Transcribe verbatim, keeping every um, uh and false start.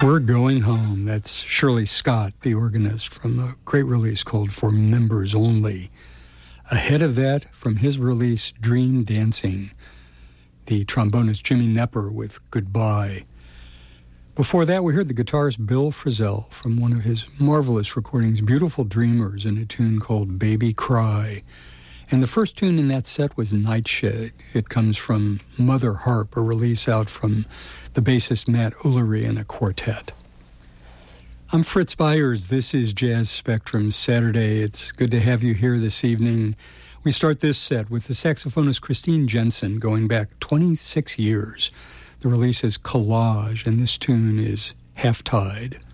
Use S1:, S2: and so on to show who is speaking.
S1: We're Going Home. That's Shirley Scott, the organist, from a great release called For Members Only. Ahead of that, from his release, Dream Dancing, the trombonist Jimmy Knepper with Goodbye. Before that, we heard the guitarist Bill Frisell from one of his marvelous recordings, Beautiful Dreamers, in a tune called Baby Cry. And the first tune in that set was Nightshade. It comes from Mother Harp, a release out from the bassist Matt Ullery and a quartet. I'm Fritz Byers. This is Jazz Spectrum Saturday. It's good to have you here this evening. We start this set with the saxophonist Christine Jensen going back twenty-six years. The release is Collage, and this tune is Half Tide.